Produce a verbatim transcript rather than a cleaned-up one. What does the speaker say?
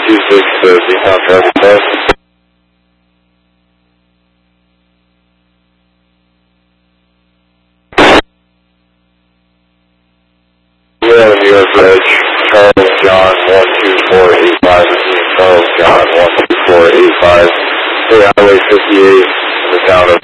two six to Beacon Travel Test. Yeah, New York Bridge, Charles John one two four eight five, Charles John one two four eight five, State Highway fifty-eight, in the town of